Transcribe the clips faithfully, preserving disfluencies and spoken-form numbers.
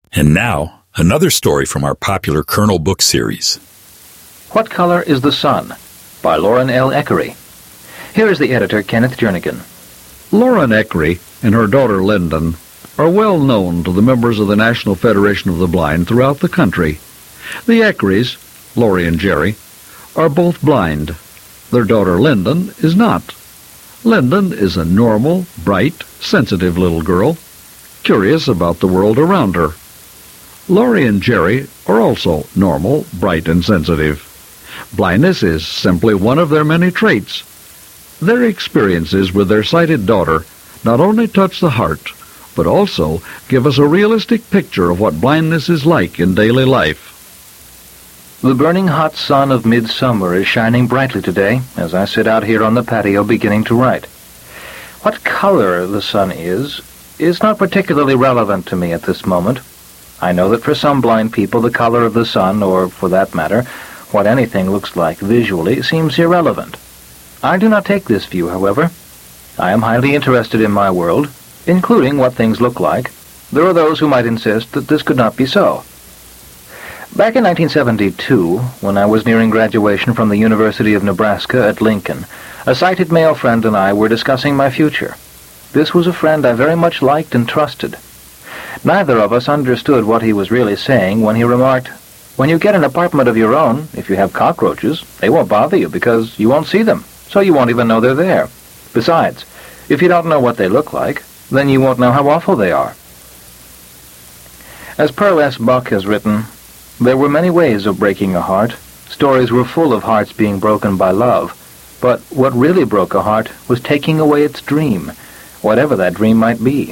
And now, another story from our popular Colonel book series. What Color is the Sun? By Lauren L. Eckery. Here is the editor, Kenneth Jernigan. Lauren Eckery and her daughter Lyndon are well known to the members of the National Federation of the Blind throughout the country. The Eckerys, Laurie and Jerry, are both blind. Their daughter Lyndon is not. Lyndon is a normal, bright, sensitive little girl, curious about the world around her. Laurie and Jerry are also normal, bright, and sensitive. Blindness is simply one of their many traits. Their experiences with their sighted daughter not only touch the heart, but also give us a realistic picture of what blindness is like in daily life. The burning hot sun of midsummer is shining brightly today as I sit out here on the patio beginning to write. What color the sun is, is not particularly relevant to me at this moment. I know that for some blind people the color of the sun, or for that matter, what anything looks like visually, seems irrelevant. I do not take this view, however. I am highly interested in my world, including what things look like. There are those who might insist that this could not be so. Back in nineteen seventy-two, when I was nearing graduation from the University of Nebraska at Lincoln, a sighted male friend and I were discussing my future. This was a friend I very much liked and trusted. Neither of us understood what he was really saying when he remarked, "When you get an apartment of your own, if you have cockroaches, they won't bother you because you won't see them, so you won't even know they're there. Besides, if you don't know what they look like, then you won't know how awful they are." As Pearl S. Buck has written, there were many ways of breaking a heart. Stories were full of hearts being broken by love. But what really broke a heart was taking away its dream, whatever that dream might be.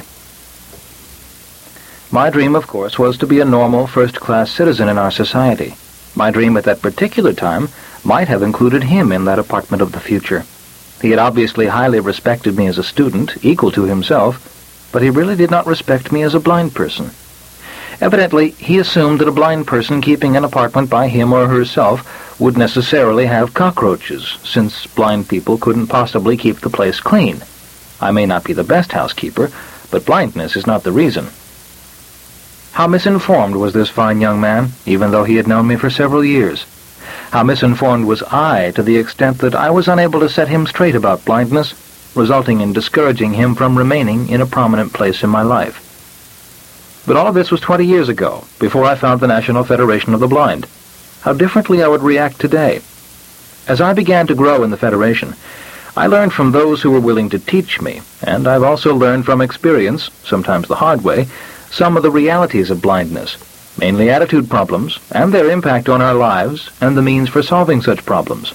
My dream, of course, was to be a normal, first-class citizen in our society. My dream at that particular time might have included him in that apartment of the future. He had obviously highly respected me as a student, equal to himself, but he really did not respect me as a blind person. Evidently, he assumed that a blind person keeping an apartment by him or herself would necessarily have cockroaches, since blind people couldn't possibly keep the place clean. I may not be the best housekeeper, but blindness is not the reason. How misinformed was this fine young man, even though he had known me for several years. How misinformed was I to the extent that I was unable to set him straight about blindness, resulting in discouraging him from remaining in a prominent place in my life. But all of this was twenty years ago, before I found the National Federation of the Blind. How differently I would react today. As I began to grow in the Federation, I learned from those who were willing to teach me, and I've also learned from experience, sometimes the hard way, some of the realities of blindness, mainly attitude problems, and their impact on our lives, and the means for solving such problems.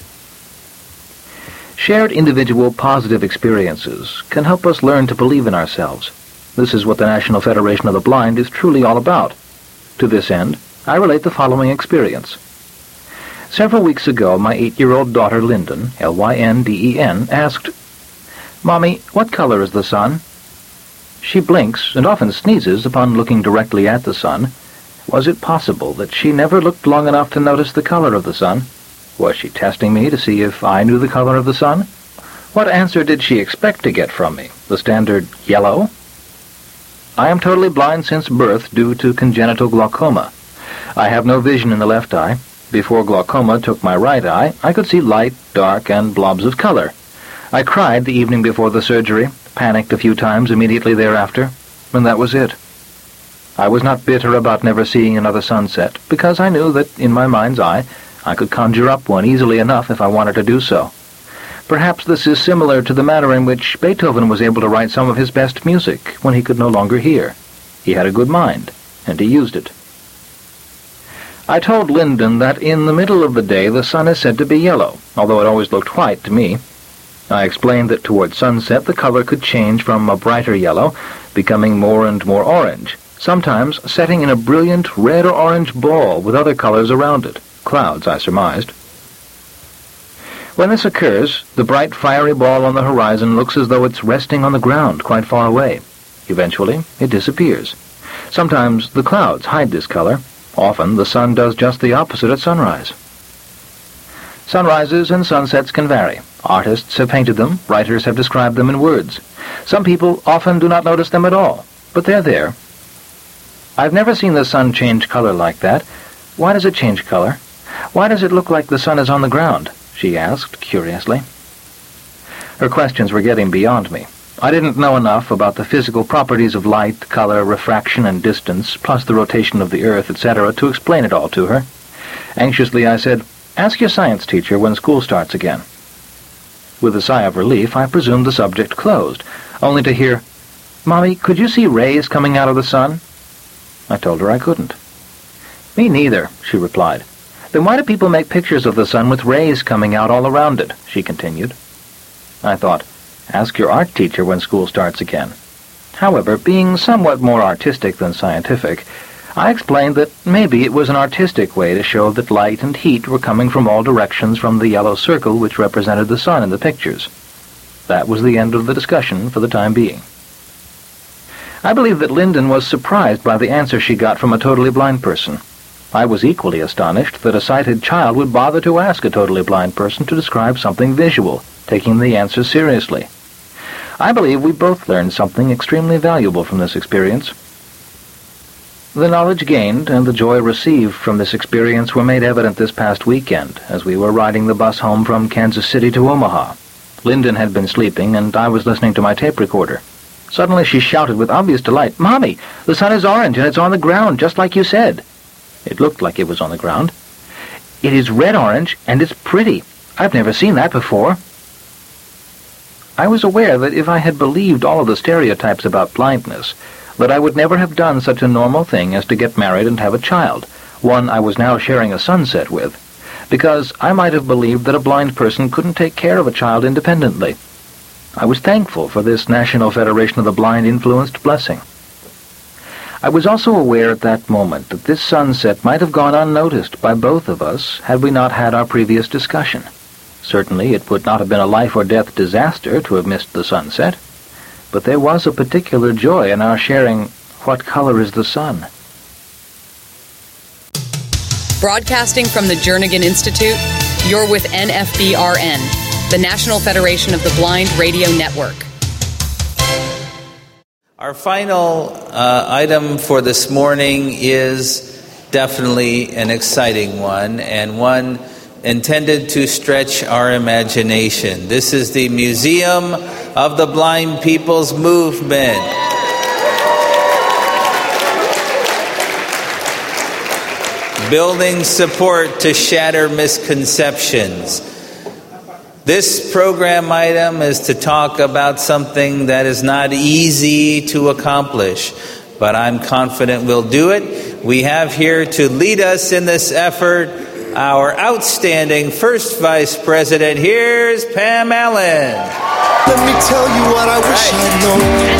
Shared individual positive experiences can help us learn to believe in ourselves. This is what the National Federation of the Blind is truly all about. To this end, I relate the following experience. Several weeks ago, my eight-year-old daughter Lyndon, L Y N D E N, asked, "Mommy, what color is the sun?" She blinks and often sneezes upon looking directly at the sun. Was it possible that she never looked long enough to notice the color of the sun? Was she testing me to see if I knew the color of the sun? What answer did she expect to get from me? The standard yellow? I am totally blind since birth due to congenital glaucoma. I have no vision in the left eye. Before glaucoma took my right eye, I could see light, dark, and blobs of color. I cried the evening before the surgery, panicked a few times immediately thereafter, and that was it. I was not bitter about never seeing another sunset, because I knew that, in my mind's eye, I could conjure up one easily enough if I wanted to do so. Perhaps this is similar to the manner in which Beethoven was able to write some of his best music when he could no longer hear. He had a good mind, and he used it. I told Lyndon that in the middle of the day the sun is said to be yellow, although it always looked white to me. I explained that toward sunset the color could change from a brighter yellow, becoming more and more orange, sometimes setting in a brilliant red or orange ball with other colors around it, clouds, I surmised. When this occurs, the bright fiery ball on the horizon looks as though it's resting on the ground quite far away. Eventually, it disappears. Sometimes the clouds hide this color. Often the sun does just the opposite at sunrise. Sunrises and sunsets can vary. Artists have painted them, writers have described them in words. Some people often do not notice them at all, but they're there. I've never seen the sun change color like that. Why does it change color? Why does it look like the sun is on the ground?" she asked, curiously. Her questions were getting beyond me. I didn't know enough about the physical properties of light, color, refraction, and distance, plus the rotation of the earth, et cetera, to explain it all to her. Anxiously, I said, "Ask your science teacher when school starts again." With a sigh of relief, I presumed the subject closed, only to hear, "Mommy, could you see rays coming out of the sun?" I told her I couldn't. "Me neither," she replied. "Then why do people make pictures of the sun with rays coming out all around it?" she continued. I thought, ask your art teacher when school starts again. However, being somewhat more artistic than scientific, I explained that maybe it was an artistic way to show that light and heat were coming from all directions from the yellow circle which represented the sun in the pictures. That was the end of the discussion for the time being. I believe that Lyndon was surprised by the answer she got from a totally blind person. I was equally astonished that a sighted child would bother to ask a totally blind person to describe something visual, taking the answer seriously. I believe we both learned something extremely valuable from this experience. The knowledge gained and the joy received from this experience were made evident this past weekend as we were riding the bus home from Kansas City to Omaha. Lyndon had been sleeping, and I was listening to my tape recorder. Suddenly she shouted with obvious delight, "Mommy, the sun is orange and it's on the ground, just like you said." It looked like it was on the ground. "It is red-orange, and it's pretty. I've never seen that before." I was aware that if I had believed all of the stereotypes about blindness, that I would never have done such a normal thing as to get married and have a child, one I was now sharing a sunset with, because I might have believed that a blind person couldn't take care of a child independently. I was thankful for this National Federation of the Blind-influenced blessing. I was also aware at that moment that this sunset might have gone unnoticed by both of us had we not had our previous discussion. Certainly it would not have been a life-or-death disaster to have missed the sunset, but there was a particular joy in our sharing what color is the sun. Broadcasting from the Jernigan Institute, you're with N F B R N, the National Federation of the Blind Radio Network. Our final uh, item for this morning is definitely an exciting one, and one intended to stretch our imagination. This is the Museum of the Blind People's Movement. Building support to shatter misconceptions. This program item is to talk about something that is not easy to accomplish, but I'm confident we'll do it. We have here to lead us in this effort our outstanding first vice president. Here's Pam Allen. Let me tell you what I wish I'd known.